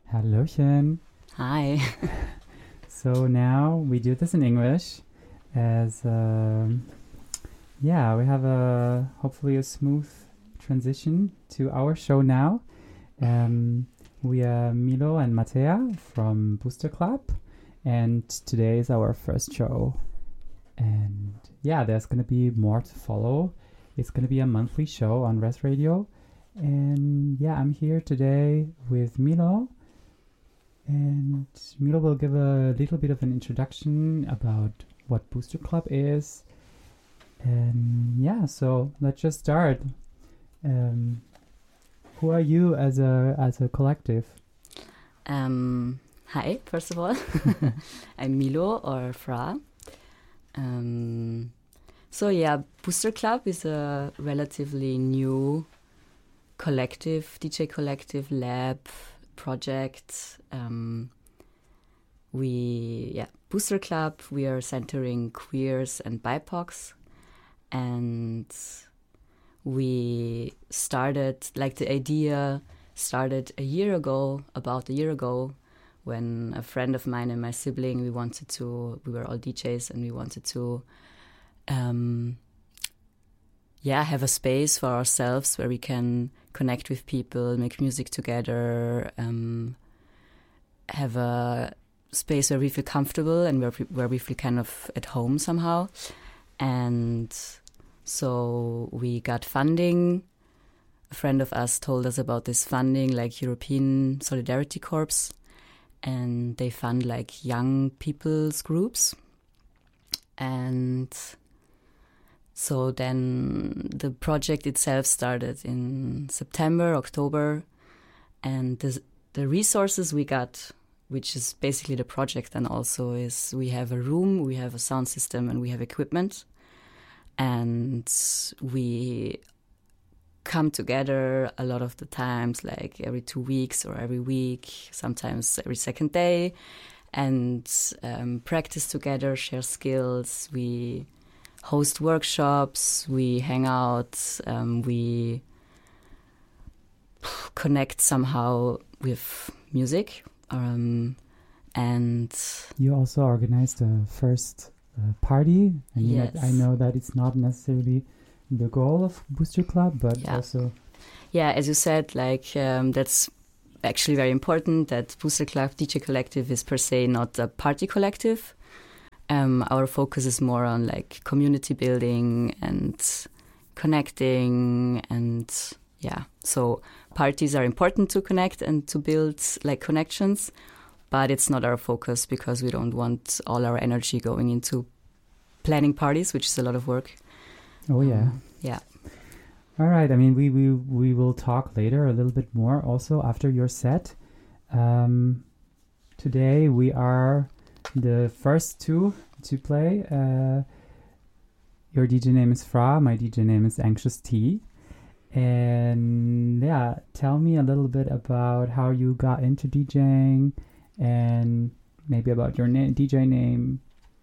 Hallöchen. Hi. So now we do this in English as, we have hopefully a smooth transition to our show now. We are Milo and Matea from Booster Club, and today is our first show. And there's going to be more to follow. It's going to be a monthly show on Res Radio. And I'm here today with Milo. And Milo will give a little bit of an introduction about what Booster Club is. And so let's just start. Who are you as a collective? Hi, first of all. I'm Milo or Fra. Booster Club is a relatively new collective, DJ collective lab project. Booster Club, we are centering queers and BIPOCs, and we started, the idea started about a year ago, when a friend of mine and my sibling, we were all DJs, and we wanted to have a space for ourselves where we can connect with people, make music together, have a space where we feel comfortable and where we feel kind of at home somehow. And so we got funding. A friend of us told us about this funding, like European Solidarity Corps, and they fund young people's groups. And so then the project itself started in September, October, and the resources we got, which is basically the project, and also is we have a room, we have a sound system, and we have equipment, and we come together a lot of the times, every 2 weeks or every week, sometimes every second day, and practice together, share skills. We host workshops, we hang out, we connect somehow with music. And you also organized the first party. Yes. I know that it's not necessarily the goal of Booster Club, but also... Yeah, as you said, that's actually very important, that Booster Club DJ Collective is per se not a party collective. Our focus is more on community building and connecting, and so parties are important to connect and to build connections, but it's not our focus because we don't want all our energy going into planning parties, which is a lot of work. Oh yeah. All right. I mean, we will talk later a little bit more also after your set. Today we are the first two to play. Your DJ name is Fra, my DJ name is Anxious T. And tell me a little bit about how you got into DJing and maybe about your DJ name.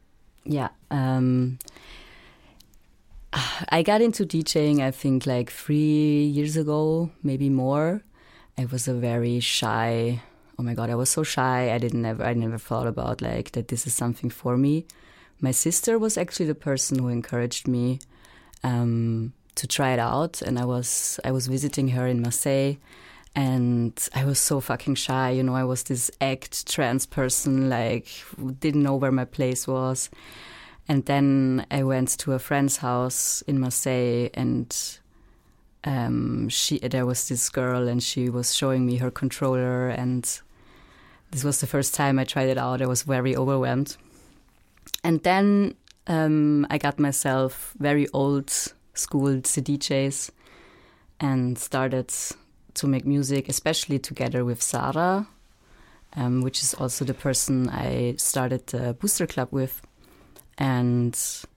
I got into DJing, I think 3 years ago, maybe more. I was a very shy, oh my God, I was so shy. I never thought about that this is something for me. My sister was actually the person who encouraged me to try it out. And I was visiting her in Marseille, and I was so fucking shy. I was this trans person, didn't know where my place was. And then I went to a friend's house in Marseille, and there was this girl, and she was showing me her controller, and this was the first time I tried it out. I was very overwhelmed. And then I got myself very old school CDJs and started to make music, especially together with Sarah, which is also the person I started the Booster Club with. And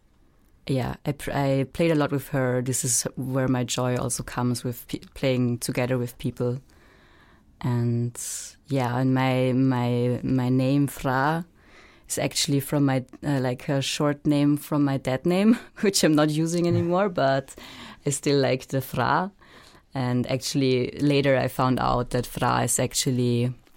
I played a lot with her. This is where my joy also comes, with playing together with people. And and my name Fra is actually from my a short name from my dead name, which I'm not using anymore, but I still like the Fra. And actually later I found out that Fra is actually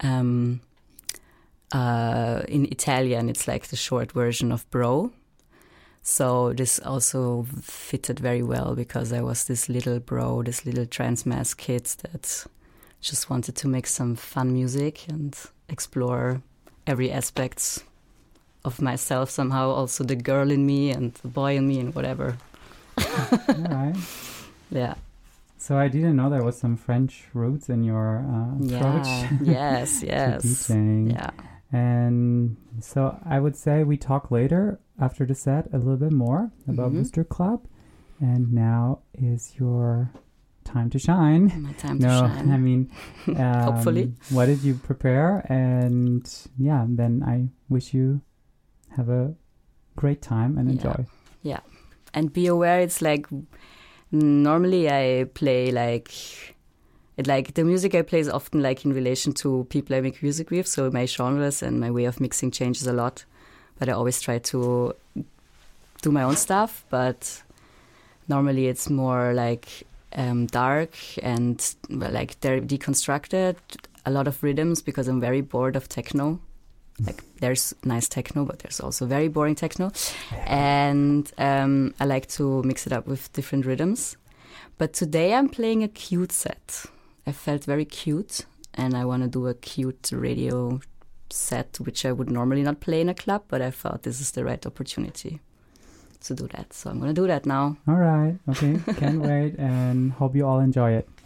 In Italian, it's like the short version of bro. So this also fitted very well because I was this little bro, this little trans mass kid that just wanted to make some fun music and explore every aspect of myself somehow, also the girl in me and the boy in me and whatever. All right. Yeah. So I didn't know there was some French roots in your approach. Yes. to DJing. Yeah. And so I would say we talk later after the set a little bit more about Booster Club. And now is your time to shine. My time to shine. I mean, hopefully. What did you prepare? And yeah, then I wish you have a great time and enjoy. Yeah. And be aware, it's like, normally I play the music I play is often like in relation to people I make music with, so my genres and my way of mixing changes a lot. But I always try to do my own stuff, but normally it's more like dark and like they're deconstructed, a lot of rhythms because I'm very bored of techno. Like there's nice techno, but there's also very boring techno. And I like to mix it up with different rhythms. But today I'm playing a cute set. I felt very cute and I want to do a cute radio set, which I would normally not play in a club, but I thought this is the right opportunity to do that. So I'm going to do that now. All right. Okay. Can't wait and hope you all enjoy it.